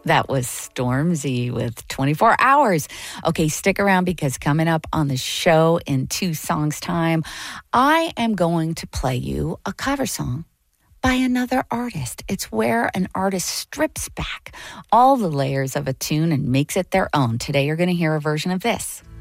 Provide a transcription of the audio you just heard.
That was Stormzy with 24 Hours. Okay, stick around because coming up on the show in 2 songs' time, I am going to play you a cover song by another artist. It's where an artist strips back all the layers of a tune and makes it their own. Today, you're going to hear a version of this.